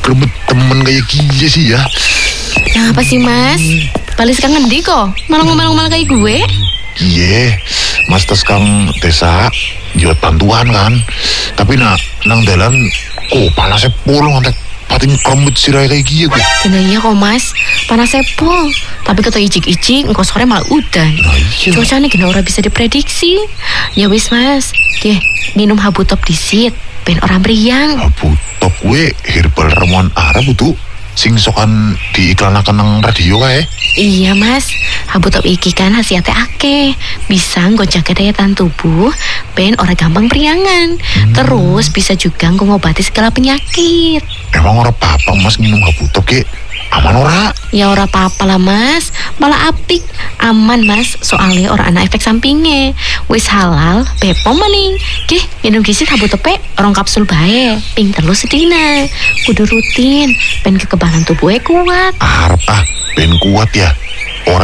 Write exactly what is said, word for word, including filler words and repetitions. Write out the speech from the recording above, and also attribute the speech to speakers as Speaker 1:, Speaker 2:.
Speaker 1: gremet temen kayak gini sih ya.
Speaker 2: Nah, apa sih Mas? Balis kang ngendi kok? Malah ngomel-ngomel kayak gue?
Speaker 1: Iya, Mas tes kang desa jual bantuan kan. Tapi nak nang dalan kok panasnya pol ngantek pating krembet sirai kayak gini kok.
Speaker 2: Kena iya kok Mas, panas sepul. Tapi kata icik-icik, engkau sore malah udan.
Speaker 1: Nah iya.
Speaker 2: Cuacanya kena ora bisa diprediksi. Ya wis Mas, Keh, minum habu top disit, ben orang meriang.
Speaker 1: Habu top gue herbal ramuan Arab itu. Sing sokan diiklanakan nang radio kae.
Speaker 2: Iya Mas, habu top iki kan khasiatnya akeh, bisa nggoncangke daya tahan tubuh, ben ora gampang priangan. Hmm. Terus bisa juga ngobati segala penyakit.
Speaker 1: Emang ora apa-apa Mas minum habu top ki? Aman ora?
Speaker 2: Ya ora apa-apa lah Mas, malah apik, aman Mas, soalnya ora ana efek sampingnya. Wis halal, bepom maning. Kih, minum gisit habu tope, orang kapsul bae, ping telu sedina. Kudu rutin, ben kekebalan tubuhnya kuat.
Speaker 1: Arep ah, ben kuat ya.